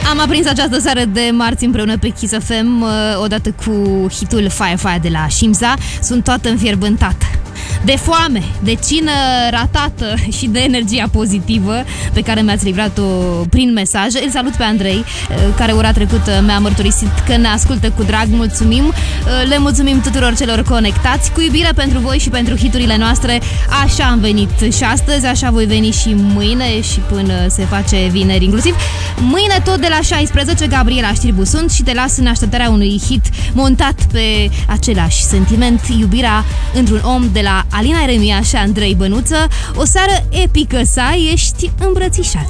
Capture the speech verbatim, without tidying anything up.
Am aprins această seară de marți împreună pe Kiss F M, odată cu hitul Fire Fire de la Shimza. Sunt toată înfierbântată de foame, de cină ratată și de energia pozitivă pe care mi-ați livrat-o prin mesaje. Îl salut pe Andrei, care ora trecută mi-a mărturisit că ne ascultă cu drag. Mulțumim! Le mulțumim tuturor celor conectați, cu iubire pentru voi și pentru hiturile noastre. Așa am venit și astăzi, așa voi veni și mâine și până se face vineri inclusiv. Mâine tot de la șaisprezece, Gabriela Știrbu sunt și te las în așteptarea unui hit montat pe același sentiment, iubirea într-un om, de la Alina Eremia și Andrei Bănuță. O seară epică să ai, ești îmbrățișați.